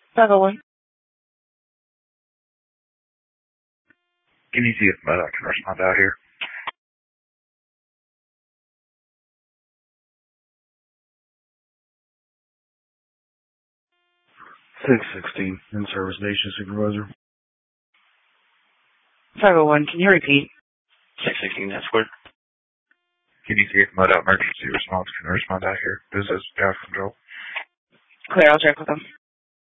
501. Can you see if MoDOT can respond out here? 616, in-service station supervisor. 501, can you repeat? 616, that's where. Can you see if MoDOT emergency response can respond out here? This is Gas Control. Clear, I'll check with them.